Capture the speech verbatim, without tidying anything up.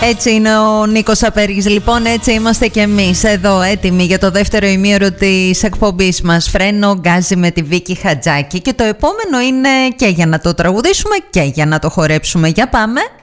Έτσι είναι ο Νίκος Απέργης. Λοιπόν, έτσι είμαστε και εμείς εδώ έτοιμοι για το δεύτερο ημίωρο της εκπομπής μας. Φρένο γκάζι με τη Βίκη Χατζάκη. Και το επόμενο είναι και για να το τραγουδήσουμε και για να το χορέψουμε. Για πάμε.